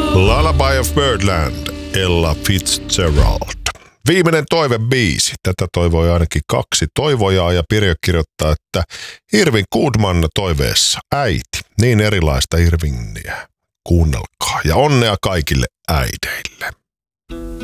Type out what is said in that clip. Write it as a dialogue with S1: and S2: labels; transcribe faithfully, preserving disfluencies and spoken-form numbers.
S1: Lullaby of Birdland, Ella Fitzgerald. Viimeinen toivebiisi. Tätä toivoi ainakin kaksi toivojaa ja Pirjo kirjoittaa, että Irving Goodman toiveessa äiti. Niin erilaista Irvingiä. Kuunnelkaa ja onnea kaikille äideille.